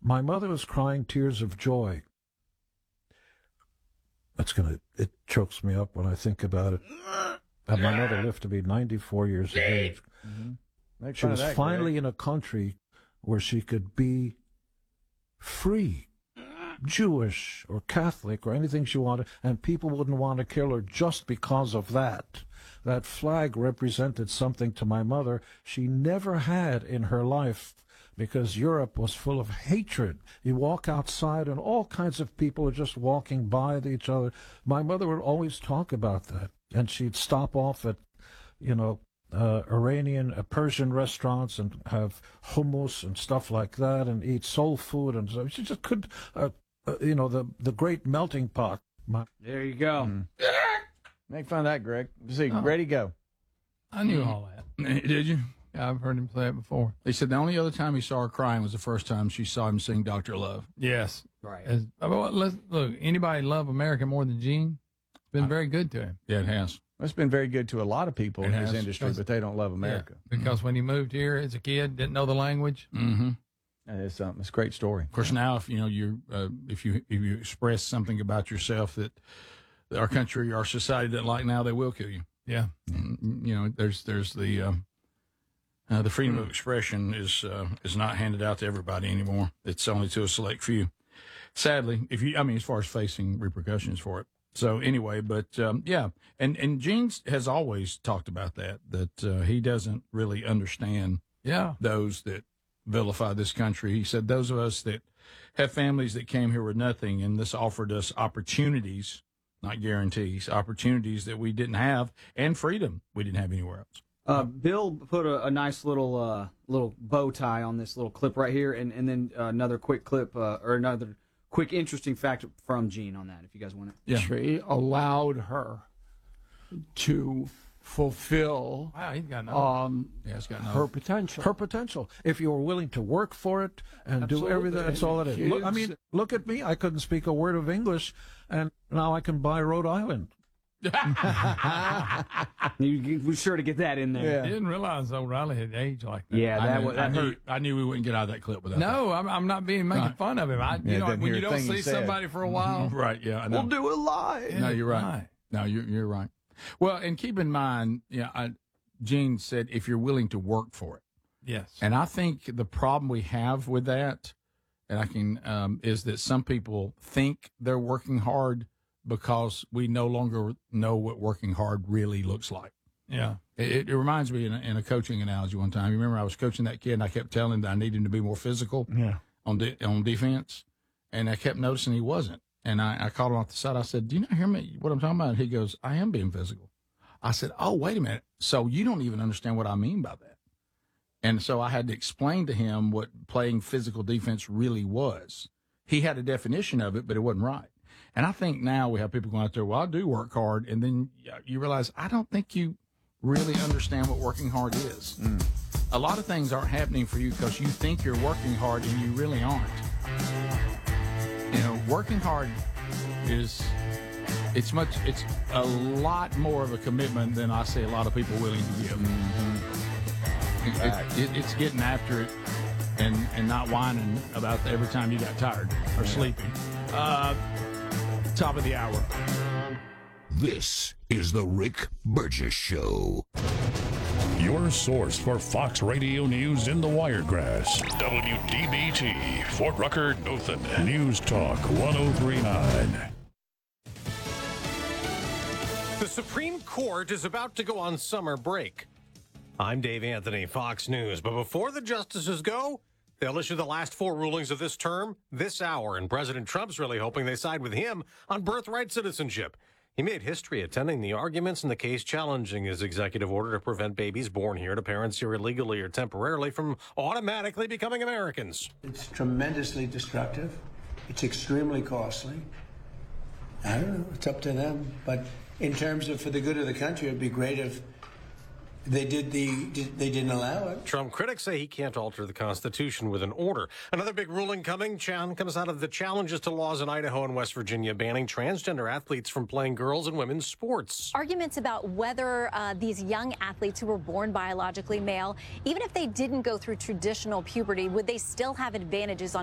my mother was crying tears of joy. It chokes me up when I think about it. And my mother lived to be 94 years of age. Mm-hmm. She was finally in a country where she could be free, Jewish or Catholic or anything she wanted, and people wouldn't want to kill her just because of that. That flag represented something to my mother she never had in her life, because Europe was full of hatred. You walk outside and all kinds of people are just walking by each other. My mother would always talk about that, and she'd stop off at, Persian restaurants and have hummus and stuff like that and eat soul food. And so she just could, the great melting pot. There you go. Make fun of that, Greg. See, ready, go. I knew all that. Did you? Yeah, I've heard him say it before. They said the only other time he saw her crying was the first time she saw him sing Dr. Love. Yes. Right. Look, anybody love America more than Gene? It's been very good to him. Yeah, it has. It's been very good to a lot of people in this industry, but they don't love America. Yeah, because when he moved here as a kid, didn't know the language. Mm-hmm. That is something. It's a great story. Of course, now if if you express something about yourself that our country, our society doesn't like now, they will kill you. Yeah. There's the freedom of expression is not handed out to everybody anymore. It's only to a select few. Sadly, as far as facing repercussions for it. So anyway, but and Gene has always talked about that he doesn't really understand those that vilify this country. He said those of us that have families that came here with nothing, and this offered us opportunities, not guarantees, opportunities that we didn't have, and freedom we didn't have anywhere else. Bill put a nice little bow tie on this little clip right here, and then another quick clip or another quick interesting fact from Gene on that, if you guys want it. Yeah. She allowed her to fulfill He's got her potential. Her potential. If you were willing to work for it and do everything, that's all it is. Look at me. I couldn't speak a word of English, and now I can buy Rhode Island. You were sure to get that in there. Yeah. I didn't realize O'Reilly had aged like that. Yeah, that hurt. I knew we wouldn't get out of that clip without that. No, I'm not making fun of him. When you don't see somebody for a while. Right, yeah, I know. We'll do it live. No, you're right. No, you're right. Well, and keep in mind, Gene said if you're willing to work for it. Yes. And I think the problem we have with that, is that some people think they're working hard because we no longer know what working hard really looks like. Yeah. It reminds me in a coaching analogy one time. You remember I was coaching that kid, and I kept telling him that I needed him to be more physical on defense, and I kept noticing he wasn't. And I called him off the side. I said, "Do you not hear me? What I'm talking about?" And he goes, "I am being physical." I said, "Oh, wait a minute. So you don't even understand what I mean by that." And so I had to explain to him what playing physical defense really was. He had a definition of it, but it wasn't right. And I think now we have people going out there, well, I do work hard. And then you realize, I don't think you really understand what working hard is. A lot of things aren't happening for you because you think you're working hard and you really aren't. Working hard it's a lot more of a commitment than I see a lot of people willing to give. It's getting after it and not whining about every time you got tired or sleepy. Top of the hour. This is the Rick Burgess Show. Your source for Fox Radio News in the Wiregrass. WDBT, Fort Rucker, Dothan. News Talk 1039. The Supreme Court is about to go on summer break. I'm Dave Anthony, Fox News. But before the justices go, they'll issue the last 4 rulings of this term this hour. And President Trump's really hoping they side with him on birthright citizenship. He made history attending the arguments in the case challenging his executive order to prevent babies born here to parents here illegally or temporarily from automatically becoming Americans. It's tremendously destructive. It's extremely costly. I don't know. It's up to them. But in terms of for the good of the country, it'd be great if they didn't allow it. Trump critics say he can't alter the Constitution with an order. Another big ruling coming comes out of the challenges to laws in Idaho and West Virginia banning transgender athletes from playing girls and women's sports. Arguments about whether these young athletes who were born biologically male, even if they didn't go through traditional puberty, would they still have advantages on